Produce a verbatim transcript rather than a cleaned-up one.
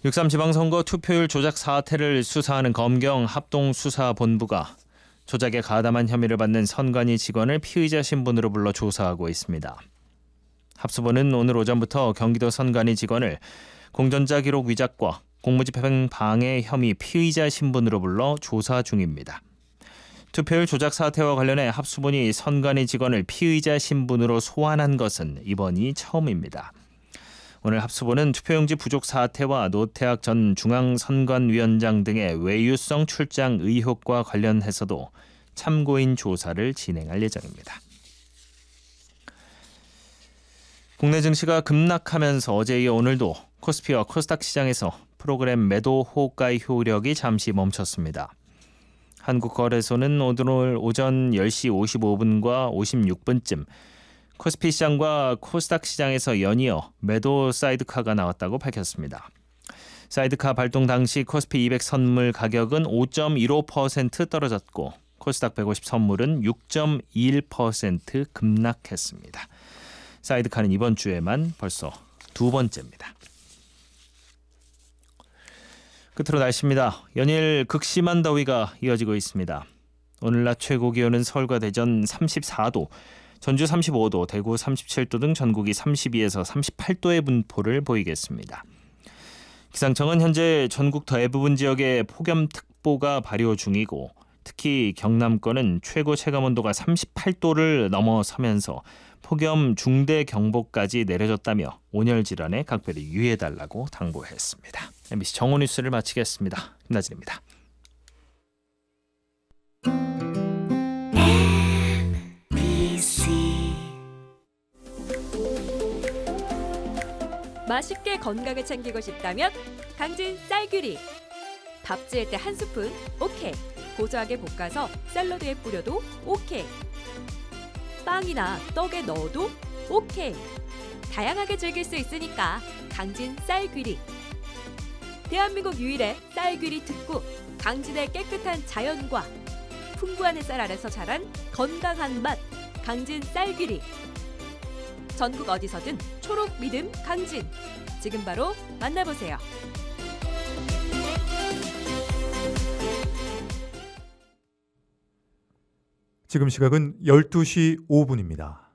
육삼 지방선거 투표율 조작 사태를 수사하는 검경 합동수사본부가 조작에 가담한 혐의를 받는 선관위 직원을 피의자 신분으로 불러 조사하고 있습니다. 합수본은 오늘 오전부터 경기도 선관위 직원을 공전자 기록 위작과 공무집행 방해 혐의 피의자 신분으로 불러 조사 중입니다. 투표율 조작 사태와 관련해 합수본이 선관위 직원을 피의자 신분으로 소환한 것은 이번이 처음입니다. 오늘 합수본은 투표용지 부족 사태와 노태학 전 중앙선관위원장 등의 외유성 출장 의혹과 관련해서도 참고인 조사를 진행할 예정입니다. 국내 증시가 급락하면서 어제 이어 오늘도 코스피와 코스닥 시장에서 프로그램 매도 호가의 효력이 잠시 멈췄습니다. 한국거래소는 오늘 오전 열 시 오십오 분과 오십육 분쯤 코스피 시장과 코스닥 시장에서 연이어 매도 사이드카가 나왔다고 밝혔습니다. 사이드카 발동 당시 코스피 이백 선물 가격은 오 점 일오 퍼센트 떨어졌고 코스닥 백오십 선물은 육 점 이일 퍼센트 급락했습니다. 사이드카는 이번 주에만 벌써 두 번째입니다. 끝으로 날씨입니다. 연일 극심한 더위가 이어지고 있습니다. 오늘 낮 최고 기온은 서울과 대전 삼십사 도, 전주 삼십오 도, 대구 삼십칠 도 등 전국이 삼십이에서 삼십팔 도의 분포를 보이겠습니다. 기상청은 현재 전국 대부분 지역에 폭염특보가 발효 중이고 특히 경남권은 최고 체감온도가 삼십팔 도를 넘어서면서 폭염 중대 경보까지 내려졌다며 온열 질환에 각별히 유의해달라고 당부했습니다. 엠비씨 정오 뉴스를 마치겠습니다. 김나진입니다. 맛있게 건강을 챙기고 싶다면 강진 쌀귀리. 밥 지을 때 한 스푼 오케이. 고소하게 볶아서 샐러드에 뿌려도 오케이. 빵이나 떡에 넣어도 오케이. 다양하게 즐길 수 있으니까 강진 쌀귀리. 대한민국 유일의 쌀귀리 특구 강진의 깨끗한 자연과 풍부한 햇살 아래서 자란 건강한 맛 강진 쌀귀리. 전국 어디서든 초록 믿음 강진. 지금 바로 만나보세요. 지금 시각은 열두 시 오 분입니다.